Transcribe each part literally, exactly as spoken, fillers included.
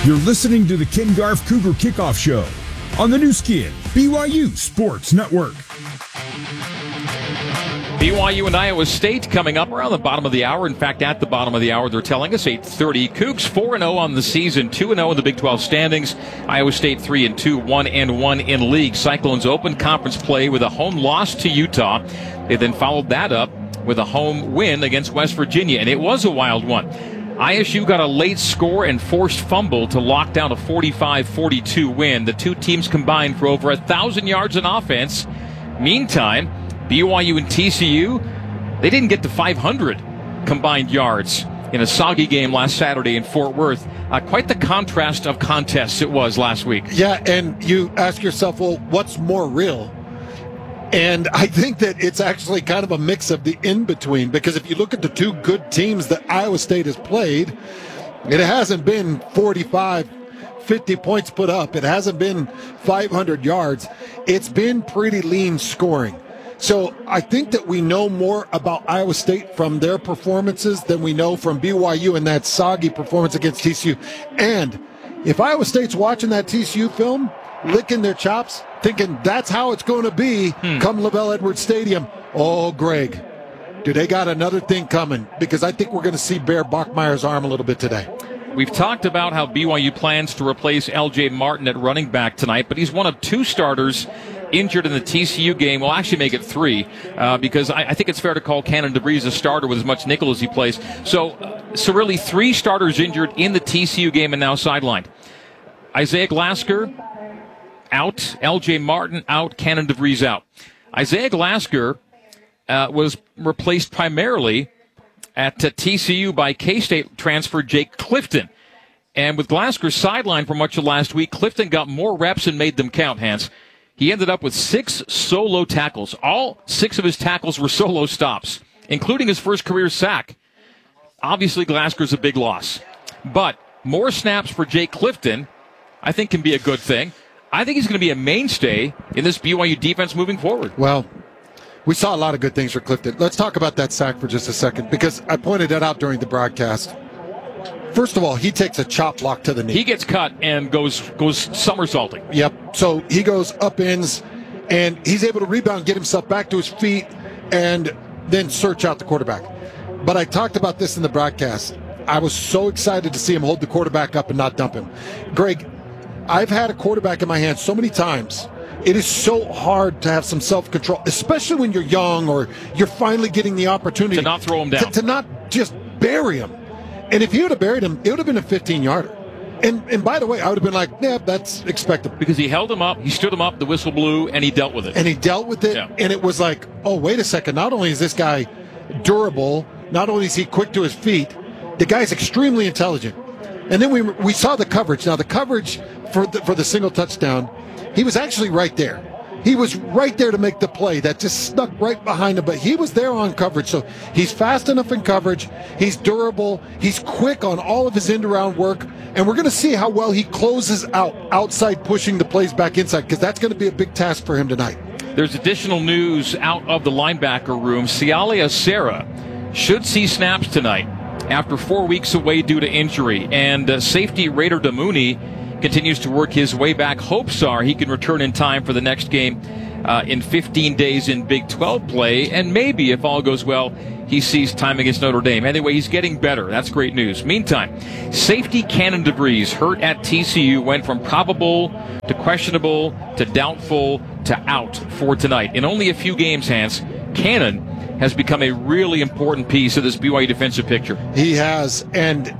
You're listening to the Ken Garff Cougar Kickoff Show on the new skin, B Y U Sports Network. B Y U and Iowa State coming up around the bottom of the hour. In fact, at the bottom of the hour, they're telling us eight thirty. Cougs four and oh on the season, two and oh in the Big twelve standings. Iowa State three and two, one and one in league. Cyclones open conference play with a home loss to Utah. They then followed that up with a home win against West Virginia, and it was a wild one. I S U got a late score and forced fumble to lock down a forty-five forty-two win. The two teams combined for over one thousand yards in offense. Meantime, B Y U and T C U, they didn't get to five hundred combined yards in a soggy game last Saturday in Fort Worth. Uh, quite the contrast of contests it was last week. Yeah, and you ask yourself, well, what's more real? And I think that it's actually kind of a mix of the in-between, because if you look at the two good teams that Iowa State has played, it hasn't been forty-five, fifty points put up. It hasn't been five hundred yards. It's been pretty lean scoring. So I think that we know more about Iowa State from their performances than we know from B Y U in that soggy performance against T C U. And if Iowa State's watching that T C U film, licking their chops, thinking that's how it's going to be hmm. come LaVell Edwards Stadium, oh, Greg, do they got another thing coming? Because I think we're going to see Bear Bachmeier's arm a little bit today. We've talked about how B Y U plans to replace L J Martin at running back tonight, but he's one of two starters injured in the T C U game. We'll actually make it three uh, because I, I think it's fair to call Cannon DeVries a starter with as much nickel as he plays. So, uh, so really three starters injured in the T C U game and now sidelined. Isaiah Glasker out, L J Martin out, Cannon DeVries out. Isaiah Glasker uh, was replaced primarily at uh, T C U by K-State transfer Jake Clifton. And with Glasker sidelined for much of last week, Clifton got more reps and made them count, Hans. He ended up with six solo tackles. All six of his tackles were solo stops, including his first career sack. Obviously, Glasker's a big loss. But more snaps for Jake Clifton, I think, can be a good thing. I think he's going to be a mainstay in this B Y U defense moving forward. Well, we saw a lot of good things for Clifton. Let's talk about that sack for just a second, because I pointed that out during the broadcast. First of all, he takes a chop block to the knee. He gets cut and goes goes somersaulting. Yep. So he goes up ends, and he's able to rebound, get himself back to his feet, and then search out the quarterback. But I talked about this in the broadcast. I was so excited to see him hold the quarterback up and not dump him. Greg, I've had a quarterback in my hand so many times. It is so hard to have some self-control, especially when you're young or you're finally getting the opportunity. To not throw him down. To, to not just bury him. And if he would have buried him, it would have been a fifteen-yarder. And and by the way, I would have been like, yeah, that's expected. Because he held him up, he stood him up, the whistle blew, and he dealt with it. And he dealt with it, yeah. And it was like, oh, wait a second. Not only is this guy durable, not only is he quick to his feet, the guy's extremely intelligent. And then we we saw the coverage. Now, the coverage for the, for the single touchdown, he was actually right there. He was right there to make the play. That just snuck right behind him, but he was there on coverage. So he's fast enough in coverage. He's durable. He's quick on all of his end-around work. And we're going to see how well he closes out outside, pushing the plays back inside, because that's going to be a big task for him tonight. There's additional news out of the linebacker room. Sialia Serra should see snaps tonight after four weeks away due to injury. And uh, safety Raider Damuni continues to work his way back. Hopes are he can return in time for the next game uh, in fifteen days in Big twelve play. And maybe, if all goes well, he sees time against Notre Dame. Anyway, he's getting better. That's great news. Meantime, safety Cannon DeVries, hurt at T C U, went from probable to questionable to doubtful to out for tonight. In only a few games, Hans, Cannon has become a really important piece of this B Y U defensive picture. He has, and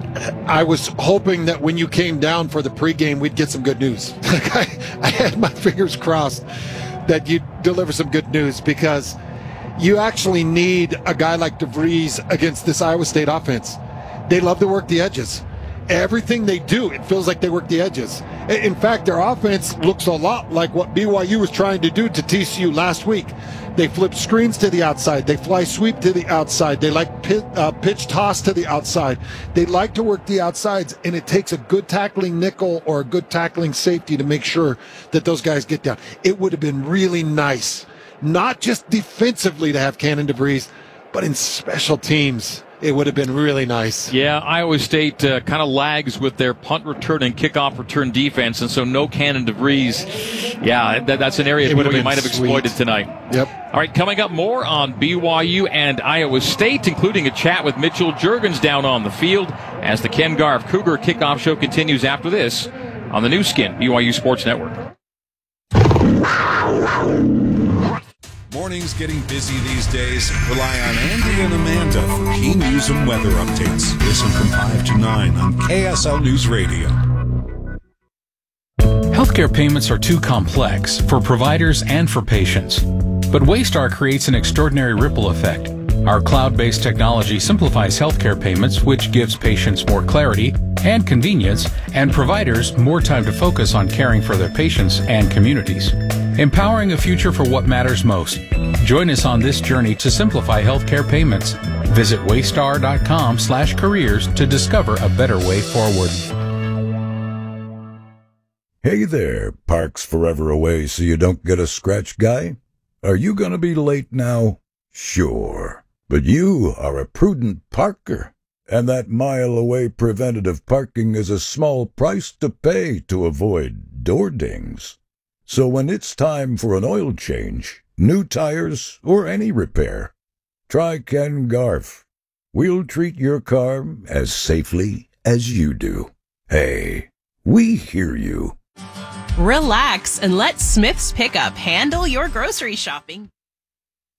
I was hoping that when you came down for the pregame, we'd get some good news. I, I had my fingers crossed that you'd deliver some good news, because you actually need a guy like DeVries against this Iowa State offense. They love to work the edges. Everything they do, it feels like they work the edges. In fact, their offense looks a lot like what B Y U was trying to do to T C U last week. They flip screens to the outside. They fly sweep to the outside. They like pit, uh, pitch toss to the outside. They like to work the outsides, and it takes a good tackling nickel or a good tackling safety to make sure that those guys get down. It would have been really nice, not just defensively to have Cannon DeVries, but in special teams it would have been really nice. Yeah, Iowa State uh, kind of lags with their punt return and kickoff return defense, and so no Cannon DeVries. Yeah, that, that's an area we might have exploited sweet. tonight. Yep. All right, coming up more on B Y U and Iowa State, including a chat with Mitchell Juergens down on the field as the Ken Garff Cougar Kickoff Show continues after this on the new Skin, B Y U Sports Network. Mornings getting busy these days. Rely on Andy and Amanda for key news and weather updates. Listen from five to nine on K S L News Radio. Healthcare payments are too complex for providers and for patients. But Waystar creates an extraordinary ripple effect. Our cloud-based technology simplifies healthcare payments, which gives patients more clarity and convenience, and providers more time to focus on caring for their patients and communities. Empowering a future for what matters most. Join us on this journey to simplify healthcare payments. Visit waystar.com slash careers to discover a better way forward. Hey there, parks forever away so you don't get a scratch guy? Are you gonna be late now? Sure. But you are a prudent parker, and that mile-away preventative parking is a small price to pay to avoid door dings. So when it's time for an oil change, new tires, or any repair, try Ken Garff. We'll treat your car as safely as you do. Hey, we hear you. Relax and let Smith's Pickup handle your grocery shopping.